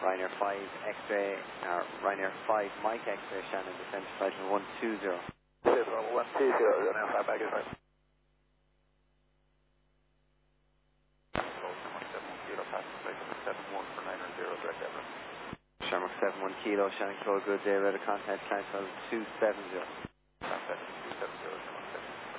Ryanair 5 X-ray, Ryanair 5 Mike X-ray, Shannon, descent to flight 120. 120, Ryanair 5 baggage, right? Kilo, passenger 71 for 900, direct Everett. Shamrock 71 Kilo, Shannon, Cloud Goods, Air Radar, contact, climb 270.